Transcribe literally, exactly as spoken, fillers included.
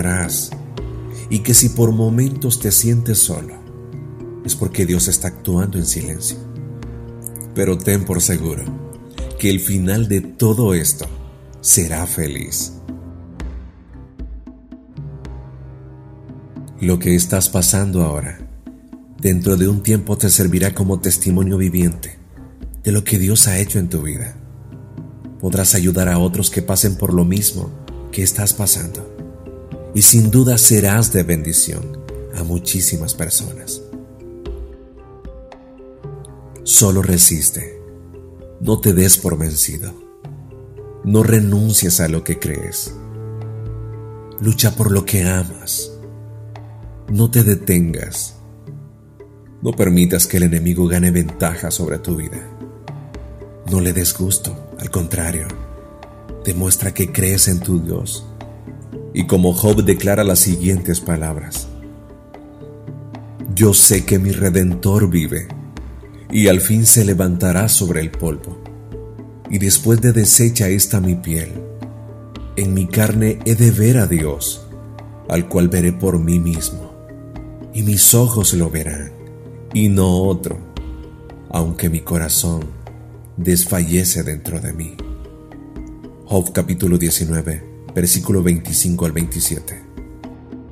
orarás y que si por momentos te sientes solo, es porque Dios está actuando en silencio. Pero ten por seguro que el final de todo esto será feliz. Lo que estás pasando ahora, dentro de un tiempo te servirá como testimonio viviente de lo que Dios ha hecho en tu vida. Podrás ayudar a otros que pasen por lo mismo que estás pasando. Y sin duda serás de bendición a muchísimas personas. Solo resiste. No te des por vencido. No renuncies a lo que crees. Lucha por lo que amas. No te detengas. No permitas que el enemigo gane ventaja sobre tu vida. No le des gusto, al contrario, demuestra que crees en tu Dios. Y como Job declara las siguientes palabras: yo sé que mi Redentor vive, y al fin se levantará sobre el polvo. Y después de deshecha esta mi piel, en mi carne he de ver a Dios, al cual veré por mí mismo, y mis ojos lo verán, y no otro, aunque mi corazón desfallece dentro de mí. Job capítulo diecinueve, versículo veinticinco al veintisiete.